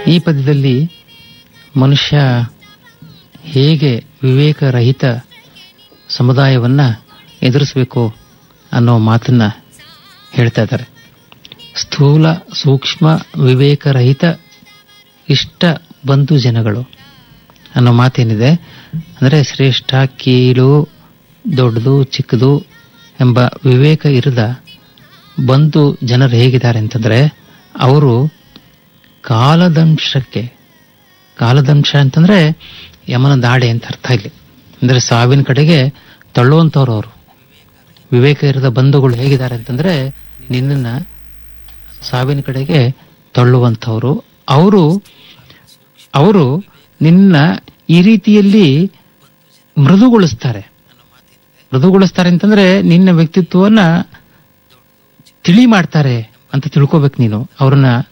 ಈ ಪದ್ಯದಲ್ಲಿ ಮನುಷ್ಯ ಹೇಗೆ ವಿವೇಕರಹಿತ ಸಮುದಾಯವನ್ನ ಎದುರಿಸಬೇಕು ಅನ್ನೋ ಮಾತನ್ನ ಹೇಳ್ತಾ ಇದ್ದಾರೆ. ಸ್ಥೂಲ ಸೂಕ್ಷ್ಮ ವಿವೇಕರಹಿತ ಇಷ್ಟ ಬಂಧು ಜನಗಳು ಅನ್ನೋ ಮಾತೇನಿದೆ ಅಂದ್ರೆ ಶ್ರೇಷ್ಠ ಕೀಳು ದೊಡ್ಡದು ಚಿಕ್ಕದು ಎಂಬ ವಿವೇಕ ಇರದ ಬಂಧು ಜನರು ಹೇಗಿದ್ದಾರೆ ಅಂತಂದ್ರೆ ಅವರು ಕಾಲದಂಶ ಅಂತಂದ್ರೆ ಯಮನ ದಾಡೆ ಅಂತ ಅರ್ಥ ಇಲ್ಲಿ. ಅಂದ್ರೆ ಸಾವಿನ ಕಡೆಗೆ ತಳ್ಳುವಂತವ್ರು ಅವರು. ವಿವೇಕ ಇರದ ಬಂಧುಗಳು ಹೇಗಿದ್ದಾರೆ ಅಂತಂದ್ರೆ ನಿನ್ನನ್ನ ಸಾವಿನ ಕಡೆಗೆ ತಳ್ಳುವಂತವ್ರು. ಅವರು ನಿನ್ನ ಈ ರೀತಿಯಲ್ಲಿ ಮೃದುಗೊಳಿಸ್ತಾರೆ ಅಂತಂದ್ರೆ ನಿನ್ನ ವ್ಯಕ್ತಿತ್ವವನ್ನ ತಿಳಿ ಮಾಡ್ತಾರೆ ಅಂತ ತಿಳ್ಕೊಬೇಕು ನೀನು. ಅವ್ರನ್ನ